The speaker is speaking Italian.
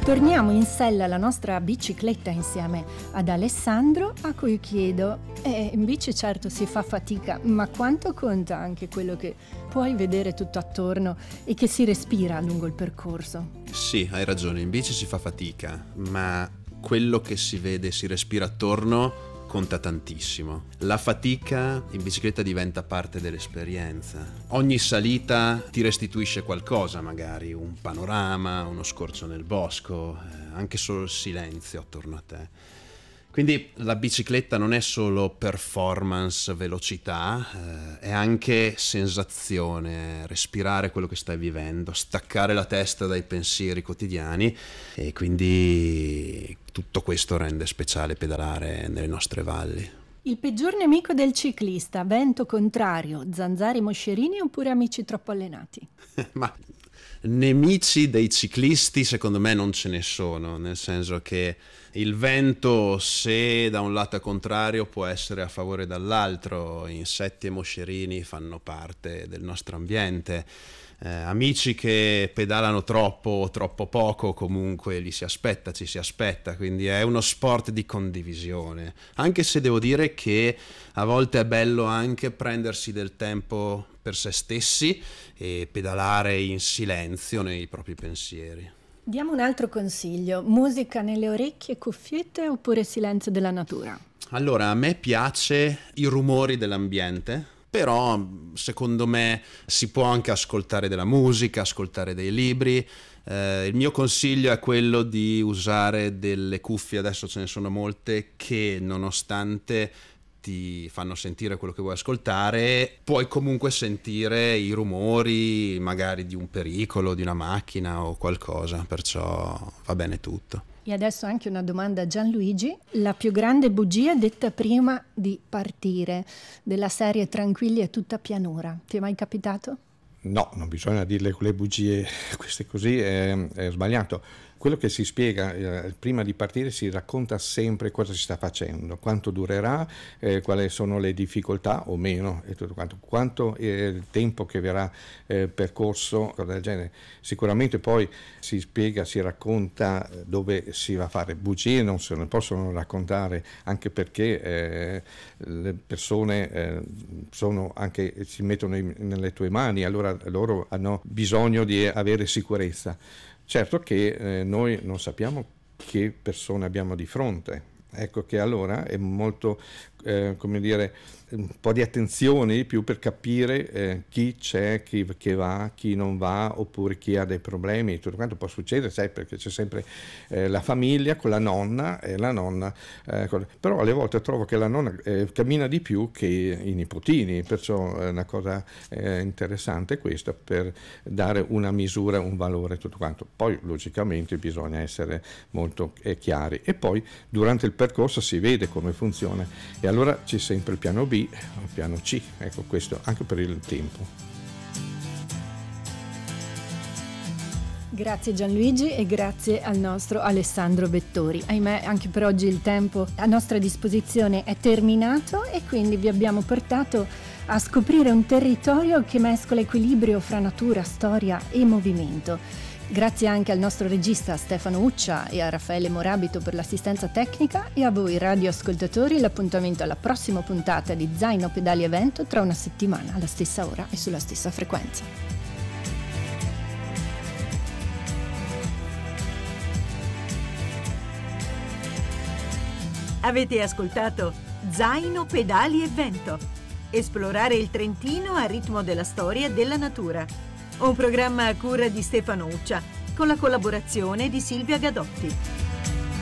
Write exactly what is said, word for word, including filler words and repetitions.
Torniamo in sella alla nostra bicicletta insieme ad Alessandro, a cui chiedo, eh, in bici certo si fa fatica, ma quanto conta anche quello che puoi vedere tutto attorno e che si respira lungo il percorso? Sì, hai ragione, in bici si fa fatica, ma quello che si vede e si respira attorno conta tantissimo. La fatica in bicicletta diventa parte dell'esperienza. Ogni salita ti restituisce qualcosa, magari un panorama, uno scorcio nel bosco, eh, anche solo il silenzio attorno a te. Quindi la bicicletta non è solo performance, velocità, eh, è anche sensazione, respirare quello che stai vivendo, staccare la testa dai pensieri quotidiani, e quindi tutto questo rende speciale pedalare nelle nostre valli. Il peggior nemico del ciclista, vento contrario, zanzare moscerini oppure amici troppo allenati? Ma nemici dei ciclisti secondo me non ce ne sono, nel senso che il vento, se da un lato è contrario, può essere a favore dall'altro. Insetti e moscerini fanno parte del nostro ambiente. Eh, amici che pedalano troppo o troppo poco, comunque li si aspetta, ci si aspetta, quindi è uno sport di condivisione, anche se devo dire che a volte è bello anche prendersi del tempo per se stessi e pedalare in silenzio nei propri pensieri. Diamo un altro consiglio: musica nelle orecchie, cuffiette oppure silenzio della natura? Allora, a me piace i rumori dell'ambiente, però secondo me si può anche ascoltare della musica, ascoltare dei libri. Eh, il mio consiglio è quello di usare delle cuffie, adesso ce ne sono molte, che nonostante ti fanno sentire quello che vuoi ascoltare, puoi comunque sentire i rumori magari di un pericolo, di una macchina o qualcosa, perciò va bene tutto. E adesso anche una domanda a Gianluigi: la più grande bugia detta prima di partire, della serie tranquilli è tutta pianura, ti è mai capitato? No, non bisogna dirle quelle bugie, queste così è, è sbagliato. Quello che si spiega eh, prima di partire, si racconta sempre cosa si sta facendo, quanto durerà, eh, quali sono le difficoltà o meno e tutto quanto, quanto è il tempo che verrà eh, percorso, cosa del genere. Sicuramente poi si spiega, si racconta dove si va a fare. Bugie non se ne possono raccontare, anche perché eh, le persone eh, sono anche, si mettono in, nelle tue mani, allora loro hanno bisogno di avere sicurezza. Certo che eh, noi non sappiamo che persone abbiamo di fronte, ecco che allora è molto, eh, come dire, un po' di attenzione di più per capire eh, chi c'è, chi che va, chi non va, oppure chi ha dei problemi. Tutto quanto può succedere, sai, perché c'è sempre eh, la famiglia con la nonna e la nonna, eh, con... però alle volte trovo che la nonna eh, cammina di più che i nipotini, perciò è una cosa eh, interessante questa, per dare una misura, un valore, tutto quanto. Poi logicamente bisogna essere molto eh, chiari, e poi durante il percorso si vede come funziona, e allora c'è sempre il piano B o piano C, ecco, questo anche per il tempo. Grazie Gianluigi e grazie al nostro Alessandro Vettori. Ahimè, anche per oggi il tempo a nostra disposizione è terminato, e quindi vi abbiamo portato a scoprire un territorio che mescola equilibrio fra natura, storia e movimento. Grazie anche al nostro regista Stefano Uccia e a Raffaele Morabito per l'assistenza tecnica, e a voi radioascoltatori l'appuntamento alla prossima puntata di Zaino Pedali e Vento tra una settimana alla stessa ora e sulla stessa frequenza. Avete ascoltato Zaino Pedali e Vento. Esplorare il Trentino a ritmo della storia e della natura. Un programma a cura di Stefano Uccia, con la collaborazione di Silvia Gadotti.